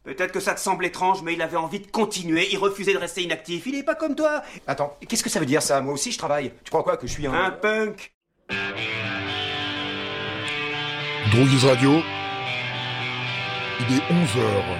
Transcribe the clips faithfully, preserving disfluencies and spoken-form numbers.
Peut-être que ça te semble étrange, mais il avait envie de continuer, il refusait de rester inactif, il est pas comme toi. Attends, qu'est-ce que ça veut dire ça? Moi aussi je travaille. Tu crois quoi, que je suis un... Un punk. Droguise Radio, il est onze heures.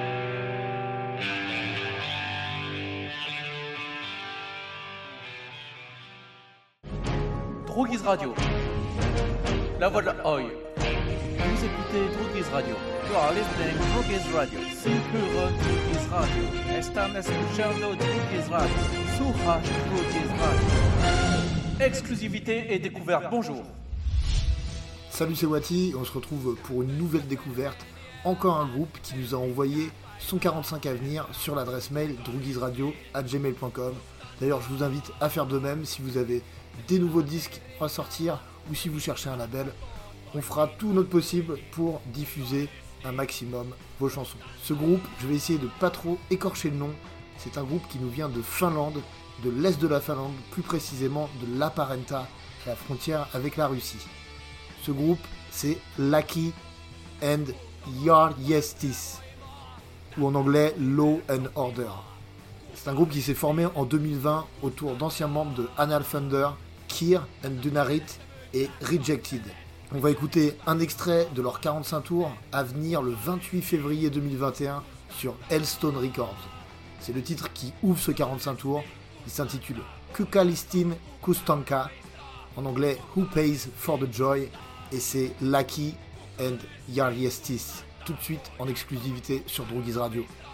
Droguise Radio, la voix de la Oi. Vous écoutez Droguise Radio. You are listening Droguise Radio. Simple Droguise Radio. Están escuchando Droguise Radio. Suraj Droguise Radio. Exclusivité et découverte. Bonjour. Salut, c'est Wati. On se retrouve pour une nouvelle découverte. Encore un groupe qui nous a envoyé son quarante-cinq à venir sur l'adresse mail droguiseradio arobase gmail point com. D'ailleurs, je vous invite à faire de même si vous avez des nouveaux disques à sortir ou si vous cherchez un label. On fera tout notre possible pour diffuser un maximum vos chansons. Ce groupe, je vais essayer de pas trop écorcher le nom. C'est un groupe qui nous vient de Finlande, de l'est de la Finlande, plus précisément de Laparenta, à la frontière avec la Russie. Ce groupe, c'est Laki and Järjestis, ou en anglais Law and Order. C'est un groupe qui s'est formé en deux mille vingt autour d'anciens membres de Anal Thunder, Kyr and Dunarit et Rejected. On va écouter un extrait de leur quarante-cinq tours à venir le vingt-huit février deux mille vingt et un sur Hellstone Records. C'est le titre qui ouvre ce quarante-cinq tours. Il s'intitule Kukalistin Kustanka, en anglais Who Pays for the Joy, et c'est Laki and Järjestis, tout de suite en exclusivité sur Droguise Radio.